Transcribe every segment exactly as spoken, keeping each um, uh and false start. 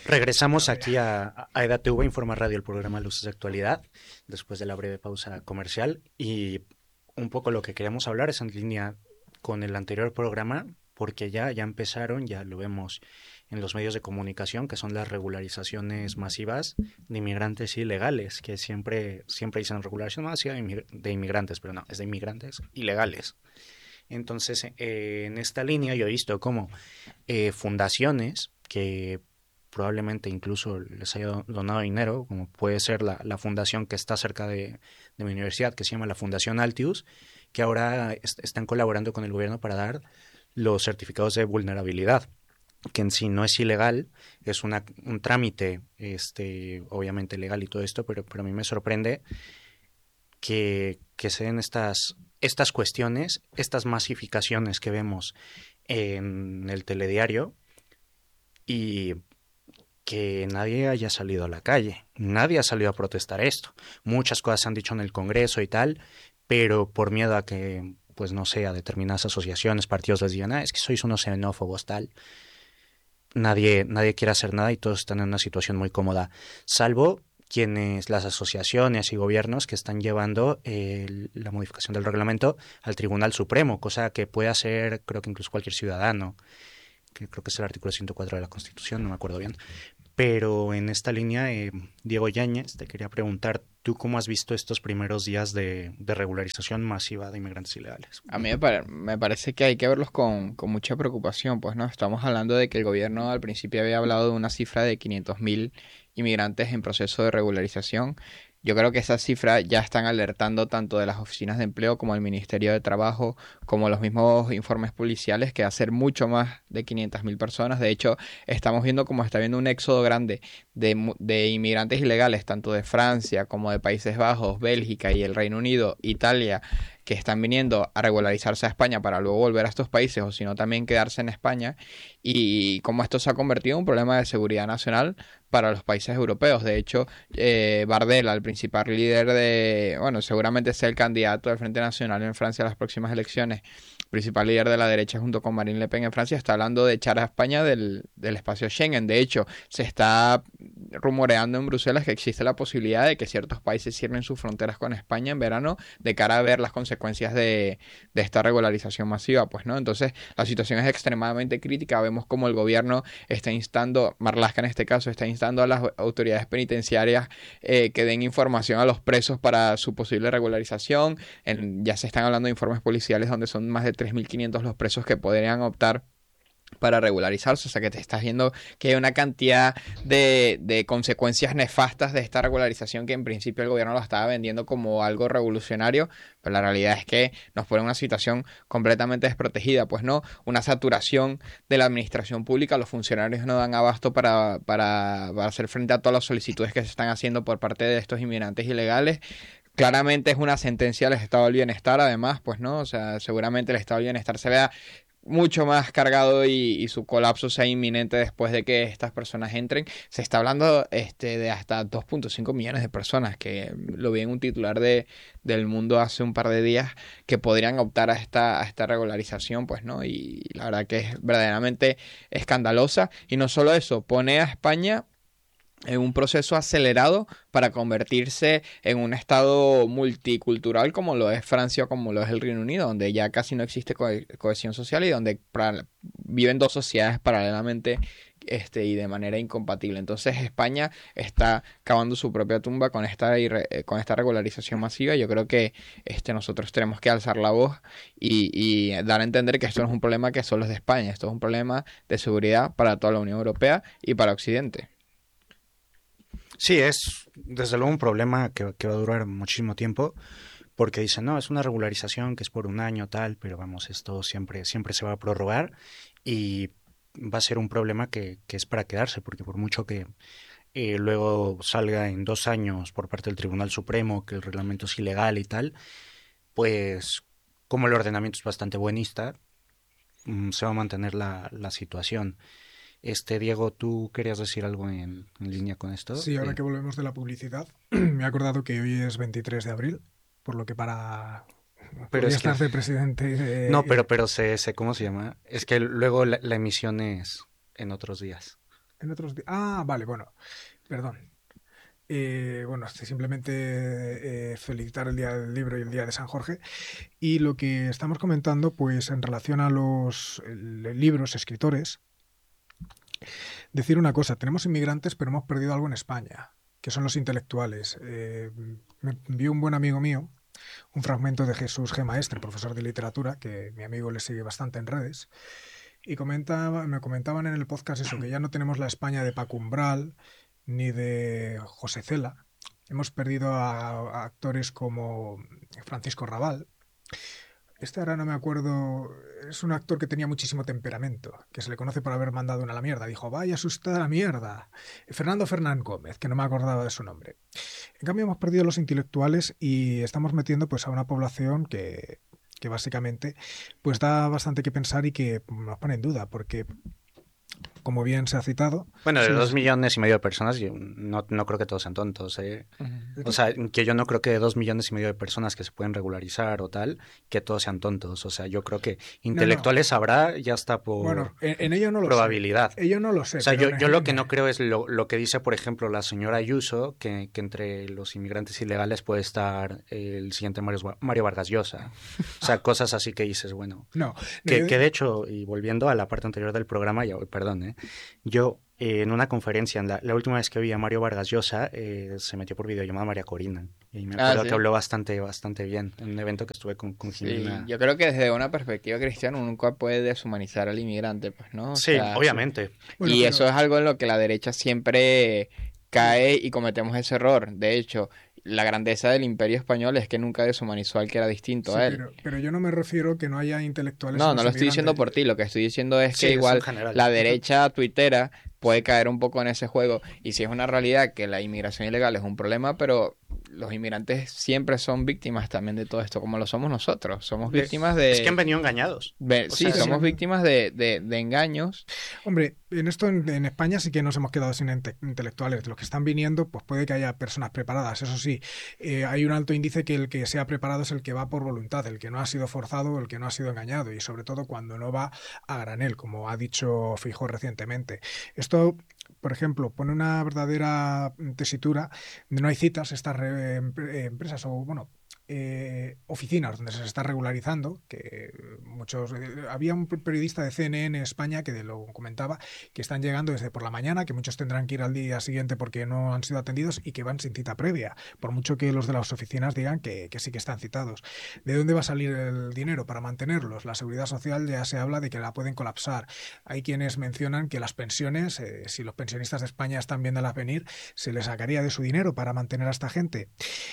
Regresamos aquí a, a EDATV, Informa Radio, el programa Luces de Actualidad, después de la breve pausa comercial. Y un poco lo que queríamos hablar es en línea con el anterior programa, porque ya, ya empezaron, ya lo vemos en los medios de comunicación, que son las regularizaciones masivas de inmigrantes ilegales, que siempre, siempre dicen regularización masiva de inmigrantes, pero no, es de inmigrantes ilegales. Entonces, eh, en esta línea yo he visto cómo eh, fundaciones que probablemente incluso les haya donado dinero, como puede ser la, la fundación que está cerca de, de mi universidad, que se llama la Fundación Altius, que ahora est están colaborando con el gobierno para dar los certificados de vulnerabilidad, que en sí no es ilegal, es una, un trámite, este, obviamente legal y todo esto, pero, pero a mí me sorprende que, que se den estas, estas cuestiones, estas masificaciones que vemos en el telediario y que nadie haya salido a la calle, nadie ha salido a protestar esto. Muchas cosas se han dicho en el Congreso y tal, pero por miedo a que, pues no sé, a determinadas asociaciones, partidos les digan, ah, es que sois unos xenófobos, tal, nadie, nadie quiere hacer nada y todos están en una situación muy cómoda, salvo quienes, las asociaciones y gobiernos que están llevando eh, la modificación del reglamento al Tribunal Supremo, cosa que puede hacer creo que incluso cualquier ciudadano, que creo que es el artículo ciento cuatro de la Constitución, no me acuerdo bien. Pero en esta línea, eh, Diego Yáñez, te quería preguntar, ¿tú cómo has visto estos primeros días de, de regularización masiva de inmigrantes ilegales? A mí me, pare- me parece que hay que verlos con, con mucha preocupación, pues no, estamos hablando de que el gobierno al principio había hablado de una cifra de quinientos mil inmigrantes en proceso de regularización. Yo creo que esa cifra ya están alertando tanto de las oficinas de empleo como el Ministerio de Trabajo, como los mismos informes policiales, que va a ser mucho más de quinientas mil personas. De hecho, estamos viendo como está habiendo un éxodo grande de, mu- de inmigrantes ilegales, tanto de Francia como de Países Bajos, Bélgica y el Reino Unido, Italia, que están viniendo a regularizarse a España para luego volver a estos países o si no también quedarse en España, y cómo esto se ha convertido en un problema de seguridad nacional para los países europeos. De hecho, eh, Bardella, el principal líder de, bueno, seguramente sea el candidato del Frente Nacional en Francia a las próximas elecciones, principal líder de la derecha junto con Marine Le Pen en Francia, está hablando de echar a España del, del espacio Schengen. De hecho, se está rumoreando en Bruselas que existe la posibilidad de que ciertos países cierren sus fronteras con España en verano de cara a ver las consecuencias de, de esta regularización masiva, pues, ¿no? Entonces, la situación es extremadamente crítica. Vemos como el gobierno está instando, Marlaska en este caso, está instando a las autoridades penitenciarias eh, que den información a los presos para su posible regularización. En, ya se están hablando de informes policiales donde son más de tres mil quinientos los presos que podrían optar para regularizarse, o sea que te estás viendo que hay una cantidad de, de consecuencias nefastas de esta regularización que en principio el gobierno lo estaba vendiendo como algo revolucionario, pero la realidad es que nos pone en una situación completamente desprotegida, pues no, una saturación de la administración pública, los funcionarios no dan abasto para, para, para hacer frente a todas las solicitudes que se están haciendo por parte de estos inmigrantes ilegales. Claramente es una sentencia al estado del bienestar, además, pues no, o sea, seguramente el estado del bienestar se vea mucho más cargado y, y su colapso sea inminente después de que estas personas entren. Se está hablando este, de hasta dos punto cinco millones de personas, que lo vi en un titular de, del Mundo hace un par de días, que podrían optar a esta, a esta regularización, pues, ¿no? Y la verdad que es verdaderamente escandalosa. Y no solo eso, pone a España en un proceso acelerado para convertirse en un estado multicultural como lo es Francia o como lo es el Reino Unido, donde ya casi no existe co cohesión social y donde viven dos sociedades paralelamente este, y de manera incompatible. Entonces España está cavando su propia tumba con esta, con esta regularización masiva. Yo creo que este, nosotros tenemos que alzar la voz y, y dar a entender que esto no es un problema que solo es de España, esto es un problema de seguridad para toda la Unión Europea y para Occidente. Sí, es desde luego un problema que, que va a durar muchísimo tiempo, porque dicen, no, es una regularización que es por un año tal, pero vamos, esto siempre, siempre se va a prorrogar y va a ser un problema que, que es para quedarse, porque por mucho que eh, luego salga en dos años por parte del Tribunal Supremo que el reglamento es ilegal y tal, pues como el ordenamiento es bastante buenista, mm, se va a mantener la, la situación. Este, Diego, ¿tú querías decir algo en, en línea con esto? Sí, ahora Eh, que volvemos de la publicidad, me he acordado que hoy es veintitrés de abril, por lo que para... pero Podría es que estar de presidente y de... no, y de- pero, pero sé, sé cómo se llama. Es que luego la, la emisión es en otros días. En otros di- ah, vale, bueno, perdón. Eh, bueno, este, simplemente eh, felicitar el Día del Libro y el Día de San Jorge. Y lo que estamos comentando, pues en relación a los eh, libros, escritores, decir una cosa, tenemos inmigrantes, pero hemos perdido algo en España, que son los intelectuales. Eh, me envió un buen amigo mío un fragmento de Jesús G. Maestre, profesor de literatura, que mi amigo le sigue bastante en redes, y comentaba, me comentaban en el podcast eso, que ya no tenemos la España de Paco Umbral ni de José Cela. Hemos perdido a, a actores como Francisco Rabal. Este ahora no me acuerdo, es un actor que tenía muchísimo temperamento, que se le conoce por haber mandado una a la mierda. Dijo, vaya asustada la mierda. Fernando Fernán Gómez, que no me acordaba de su nombre. En cambio hemos perdido los intelectuales y estamos metiendo pues a una población que, que básicamente pues da bastante que pensar y que nos pone en duda, porque como bien se ha citado... Bueno, de se dos les- millones y medio de personas, yo no, no creo que todos sean tontos, ¿eh? Ujú. O sea, que yo no creo que de dos millones y medio de personas que se pueden regularizar o tal, que todos sean tontos. O sea, yo creo que No, no. intelectuales habrá ya está Bueno, por en, en ello no lo probabilidad. sé. Ello no lo sé. O sea, pero yo, en- yo lo que en- no creo es lo, lo que dice, por ejemplo, la señora Ayuso, que, que entre los inmigrantes ilegales puede estar el siguiente Mario, Mario Vargas Llosa. O sea, cosas así que dices, bueno. No, no, Que, yo- que de hecho, y volviendo a la parte anterior del programa, ya, perdón, ¿eh? Yo eh, en una conferencia, en la, la última vez que vi a Mario Vargas Llosa, eh, se metió por videollamada María Corina. Y me Ah, acuerdo que sí. habló bastante, bastante bien en un evento que estuve con, con Sí, Jimena. yo creo que desde una perspectiva cristiana uno nunca puede deshumanizar al inmigrante, pues, ¿no? O Sí, sea, obviamente. bueno, y pero- eso es algo en lo que la derecha siempre cae y cometemos ese error. De hecho, la grandeza del Imperio Español es que nunca deshumanizó al que era distinto sí, a él. pero, pero yo no me refiero que no haya intelectuales No, en no los lo estoy diciendo por inmigrantes. ti, lo que estoy diciendo es Sí, que es igual en general. la derecha tuitera puede caer un poco en ese juego y si es una realidad que la inmigración ilegal es un problema, pero los inmigrantes siempre son víctimas también de todo esto, como lo somos nosotros. Somos De- víctimas de... Es que han venido engañados. ve- O sí, sea, somos sí. víctimas de, de, de engaños. Hombre, en esto en, en España sí que nos hemos quedado sin inte- intelectuales. De los que están viniendo, pues puede que haya personas preparadas. Eso sí, eh, hay un alto índice que el que sea preparado es el que va por voluntad, el que no ha sido forzado, el que no ha sido engañado y sobre todo cuando no va a granel, como ha dicho Feijóo recientemente. Esto, por ejemplo, pone una verdadera tesitura de no hay citas estas re- empre- empresas o, bueno, eh, oficinas donde se está regularizando, que muchos eh, había un periodista de C N N en España que lo comentaba, que están llegando desde por la mañana, que muchos tendrán que ir al día siguiente porque no han sido atendidos y que van sin cita previa, por mucho que los de las oficinas digan que, que sí que están citados. ¿De dónde va a salir el dinero para mantenerlos? La seguridad social ya se habla de que la pueden colapsar. Hay quienes mencionan que las pensiones, eh, si los pensionistas de España están viéndolas venir, se les sacaría de su dinero para mantener a esta gente.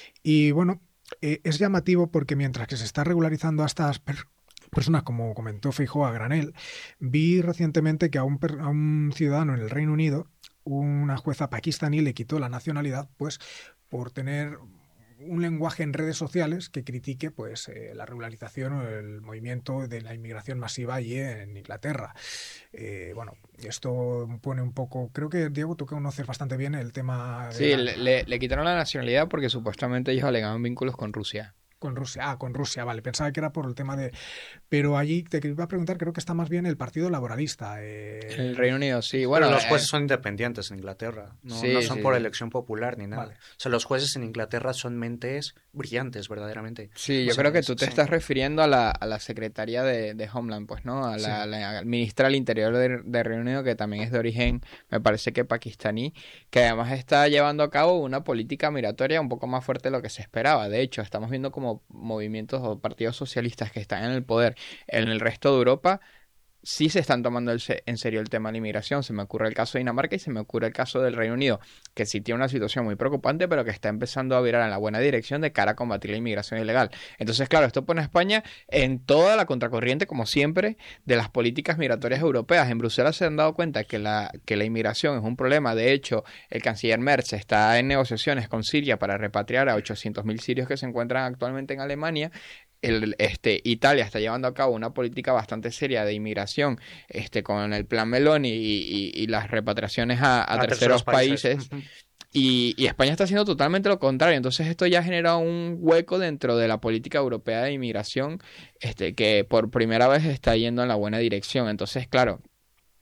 Y bueno, eh, es llamativo porque mientras que se está regularizando a estas per- personas, como comentó Feijóo a granel, vi recientemente que a un, per- a un ciudadano en el Reino Unido, una jueza pakistaní le quitó la nacionalidad pues por tener un lenguaje en redes sociales que critique pues eh, la regularización o el movimiento de la inmigración masiva allí en Inglaterra. Eh, bueno, esto pone un poco... Creo que, Diego, tú conoces bastante bien el tema de Sí, la- le, le- le quitaron la nacionalidad porque supuestamente ellos alegaban vínculos con Rusia. con Rusia. Ah, con Rusia, vale. Pensaba que era por el tema de... Pero allí te iba a preguntar, creo que está más bien el Partido Laboralista. eh, En el Reino Unido, sí. Bueno, Bueno, los eh, jueces son independientes en Inglaterra, no, sí, no son sí, por sí. elección popular ni nada. Vale. O sea, los jueces en Inglaterra son mentes brillantes, verdaderamente. Sí, O yo sea, creo que es- tú te sí. estás refiriendo a la, a la secretaria de, de Homeland, pues, ¿no? A la, Sí. la ministra del Interior de, de Reino Unido, que también es de origen, me parece que pakistaní, que además está llevando a cabo una política migratoria un poco más fuerte de lo que se esperaba. De hecho, estamos viendo como movimientos o partidos socialistas que están en el poder en el resto de Europa sí se están tomando el se- en serio el tema de la inmigración. Se me ocurre el caso de Dinamarca y se me ocurre el caso del Reino Unido, que sí tiene una situación muy preocupante, pero que está empezando a virar en la buena dirección de cara a combatir la inmigración ilegal. Entonces, claro, esto pone a España en toda la contracorriente, como siempre, de las políticas migratorias europeas. En Bruselas se han dado cuenta que la, que la inmigración es un problema. De hecho, el canciller Merz está en negociaciones con Siria para repatriar a ochocientos mil sirios que se encuentran actualmente en Alemania. El, este, Italia está llevando a cabo una política bastante seria de inmigración este, con el plan Meloni y, y, y las repatriaciones a, a A terceros, países. Ujú. Y, y España está haciendo totalmente lo contrario. Entonces esto ya genera un hueco dentro de la política europea de inmigración este, que por primera vez está yendo en la buena dirección. Entonces, claro,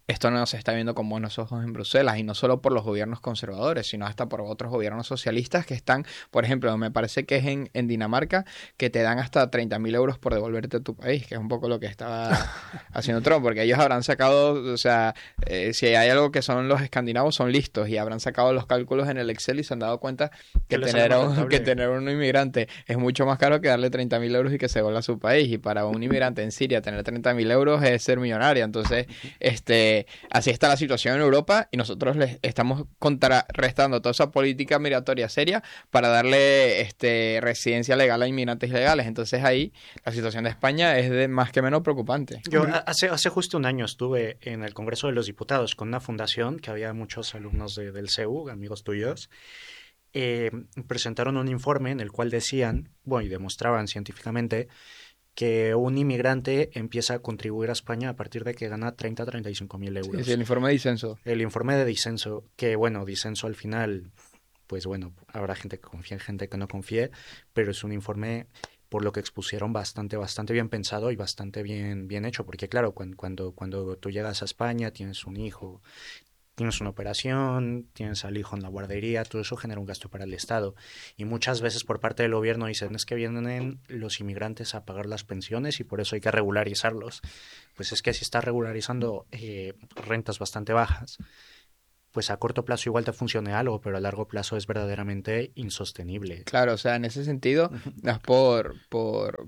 esto no se está viendo con buenos ojos en Bruselas, y no solo por los gobiernos conservadores, sino hasta por otros gobiernos socialistas que están, por ejemplo, me parece que es en, en Dinamarca, que te dan hasta treinta mil euros por devolverte a tu país, que es un poco lo que estaba haciendo Trump, porque ellos habrán sacado, o sea, eh, si hay algo que son los escandinavos, son listos, y habrán sacado los cálculos en el Excel y se han dado cuenta que, tener, un, que tener un inmigrante es mucho más caro que darle treinta mil euros y que se vuelva a su país, y para un inmigrante en Siria tener treinta mil euros es ser millonario. Entonces, este así está la situación en Europa, y nosotros les estamos contrarrestando toda esa política migratoria seria para darle este residencia legal a inmigrantes ilegales. Entonces ahí la situación de España es de más que menos preocupante. Yo hace, hace justo un año estuve en el Congreso de los Diputados con una fundación que había muchos alumnos de, del C E U, amigos tuyos. Eh, presentaron un informe en el cual decían, bueno, y demostraban científicamente que un inmigrante empieza a contribuir a España a partir de que gana treinta a treinta y cinco mil euros. Sí, sí, el informe de disenso. El informe de disenso, que bueno, disenso al final, pues bueno, habrá gente que confíe en gente que no confíe, pero es un informe, por lo que expusieron, bastante, bastante bien pensado y bastante bien, bien hecho, porque claro, cuando, cuando, cuando tú llegas a España, tienes un hijo, tienes una operación, tienes al hijo en la guardería, todo eso genera un gasto para el Estado. Y muchas veces por parte del gobierno dicen, es que vienen los inmigrantes a pagar las pensiones y por eso hay que regularizarlos. Pues es que si estás regularizando eh, rentas bastante bajas, pues a corto plazo igual te funcione algo, pero a largo plazo es verdaderamente insostenible. Claro, o sea, en ese sentido, no es por... por...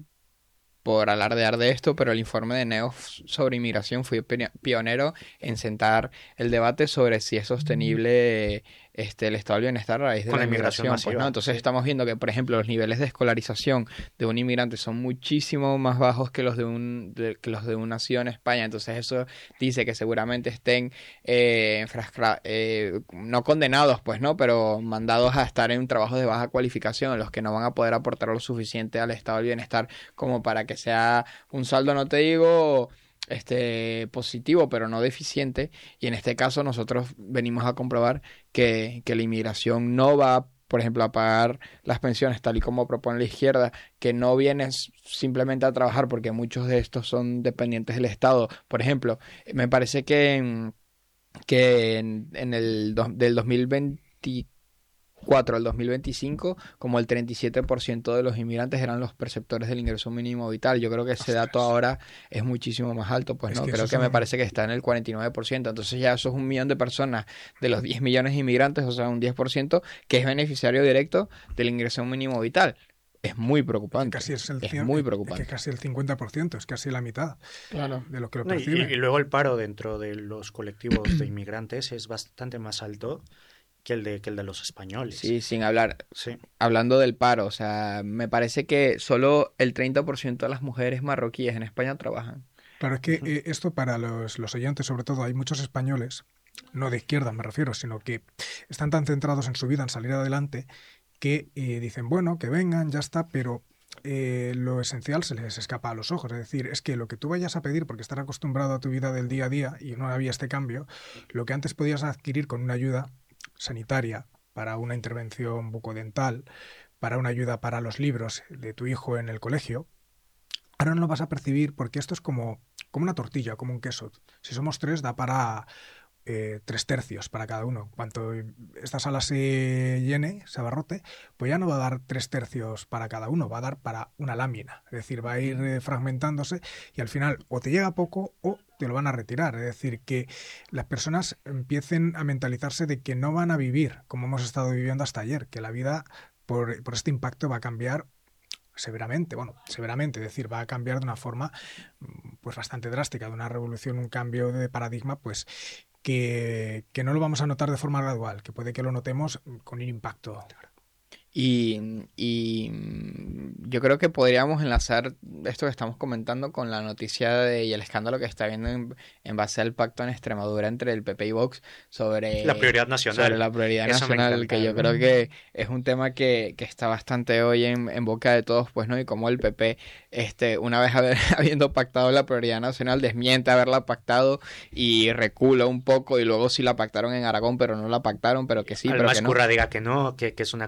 por alardear de esto, pero el informe de Neof sobre inmigración fue pionero en sentar el debate sobre si es sostenible este, el estado del bienestar a raíz de Con la la inmigración inmigración. masiva, Pues, ¿no? Entonces sí. estamos viendo que, por ejemplo, los niveles de escolarización de un inmigrante son muchísimo más bajos que los de un de, que los de un nacido en España. Entonces eso dice que seguramente estén eh, frascra- eh, no condenados, pues, ¿no? Pero mandados a estar en trabajos de baja cualificación, en los que no van a poder aportar lo suficiente al estado del bienestar como para que sea un saldo, no te digo este positivo, pero no deficiente. Y en este caso nosotros venimos a comprobar que, que la inmigración no va, por ejemplo, a pagar las pensiones tal y como propone la izquierda, que no vienen simplemente a trabajar, porque muchos de estos son dependientes del Estado. Por ejemplo, me parece que en, que en, en el do, del dos mil veinticuatro al dos mil veinticinco, como el treinta y siete por ciento de los inmigrantes eran los perceptores del ingreso mínimo vital. Yo creo que ese Ostras. dato ahora es muchísimo más alto, pues, Es ¿no? que Creo eso que son- me parece que está en el cuarenta y nueve por ciento. Entonces ya eso es un millón de personas de los diez millones de inmigrantes, o sea, un diez por ciento que es beneficiario directo del ingreso mínimo vital. Es muy preocupante. Casi es, el es cien- muy es preocupante. que casi el cincuenta por ciento, es casi la mitad Claro. de lo que lo No, y, percibe. y luego el paro dentro de los colectivos de inmigrantes es bastante más alto que el de, que el de los españoles. Sí, sin hablar, Sí. hablando del paro, o sea, me parece que solo el treinta por ciento de las mujeres marroquíes en España trabajan. Claro, es que Ujú. eh, esto para los, los oyentes, sobre todo, hay muchos españoles, no de izquierda me refiero, sino que están tan centrados en su vida, en salir adelante, que eh, dicen, bueno, que vengan, ya está, pero eh, lo esencial se les escapa a los ojos. Es decir, es que lo que tú vayas a pedir, porque estás acostumbrado a tu vida del día a día y no había este cambio, lo que antes podías adquirir con una ayuda sanitaria, para una intervención bucodental, para una ayuda para los libros de tu hijo en el colegio, ahora no lo vas a percibir porque esto es como, como una tortilla, como un queso. Si somos tres, da para eh, tres tercios para cada uno. Cuando esta sala se llene, se abarrote, pues ya no va a dar tres tercios para cada uno, va a dar para una lámina. Es decir, va a ir eh, fragmentándose y al final o te llega poco o te lo van a retirar. Es decir, que las personas empiecen a mentalizarse de que no van a vivir como hemos estado viviendo hasta ayer, que la vida por, por este impacto va a cambiar severamente, bueno, severamente, es decir, va a cambiar de una forma pues bastante drástica, de una revolución, un cambio de paradigma, pues que, que no lo vamos a notar de forma gradual, que puede que lo notemos con un impacto. Y, y yo creo que podríamos enlazar esto que estamos comentando con la noticia de, y el escándalo que está habiendo en, en base al pacto en Extremadura entre el P P y Vox sobre La prioridad nacional. sobre la prioridad Eso me nacional, encanta. que yo creo que es un tema que, que está bastante hoy en, en boca de todos, pues, ¿no? Y como el P P, este, una vez haber, habiendo pactado la prioridad nacional, desmiente haberla pactado y recula un poco, y luego sí la pactaron en Aragón, pero no la pactaron, pero que sí, Al pero más que no. curra diga que no, que, que es una cosa contra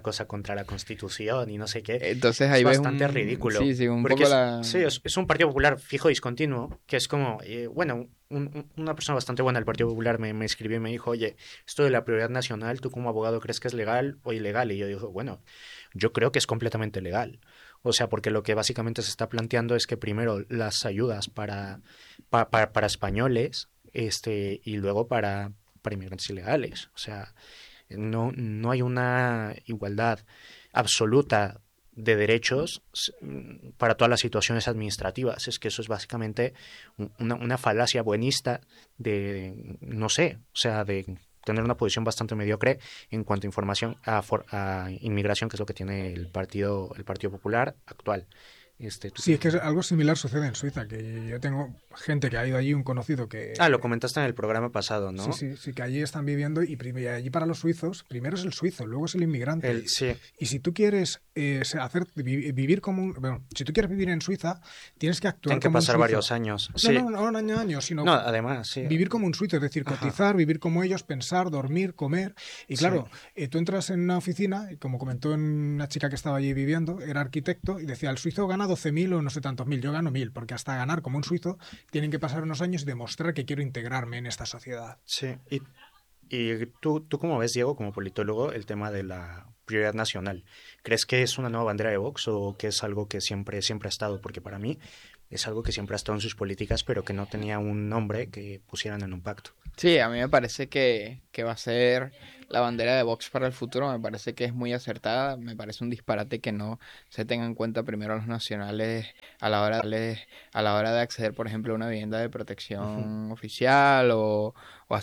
contra la Constitución y no sé qué. Entonces ahí es ves bastante un... ridículo. Sí, sí, un porque poco es, la... sí, es, es un Partido Popular fijo y discontinuo, que es como, eh, bueno, un, un, una persona bastante buena del Partido Popular me, me escribió y me dijo, oye, esto de la prioridad nacional, ¿tú como abogado crees que es legal o ilegal? Y yo digo, bueno, yo creo que es completamente legal. O sea, porque lo que básicamente se está planteando es que primero las ayudas para, pa, pa, para españoles este, y luego para, para inmigrantes ilegales. O sea, no, no hay una igualdad absoluta de derechos para todas las situaciones administrativas. Es que eso es básicamente una, una falacia buenista de, no sé, o sea, de tener una posición bastante mediocre en cuanto a información a, for, a inmigración, que es lo que tiene el partido el Partido Popular actual. Este, Sí, es que algo similar sucede en Suiza, que yo tengo gente que ha ido allí, un conocido que... Ah, lo comentaste en el programa pasado, ¿no? Sí, sí, sí, que allí están viviendo y prim- allí para los suizos, primero es el suizo, luego es el inmigrante. El, sí. Y si tú quieres eh, hacer vi- vivir como un... Bueno, si tú quieres vivir en Suiza, tienes que actuar Tienen que como un pasar suizo. varios años. No, Sí. no, no, no, no años, sino... No, además, sí. Vivir como un suizo, es decir, cotizar, Ajá. vivir como ellos, pensar, dormir, comer. Y claro, sí. eh, tú entras en una oficina, y como comentó una chica que estaba allí viviendo, era arquitecto, y decía, el suizo gana doce mil o no sé tantos mil, yo gano mil, porque hasta ganar como un suizo tienen que pasar unos años y demostrar que quiero integrarme en esta sociedad. Sí, y, y tú, tú cómo ves, Diego, como politólogo, el tema de la prioridad nacional. ¿Crees que es una nueva bandera de Vox o que es algo que siempre, siempre ha estado? Porque para mí es algo que siempre ha estado en sus políticas, pero que no tenía un nombre que pusieran en un pacto. Sí, a mí me parece que, que va a ser la bandera de Vox para el futuro. Me parece que es muy acertada. Me parece un disparate que no se tengan en cuenta primero a los nacionales a la hora de, a la hora de acceder, por ejemplo, a una vivienda de protección uh-huh. oficial o, o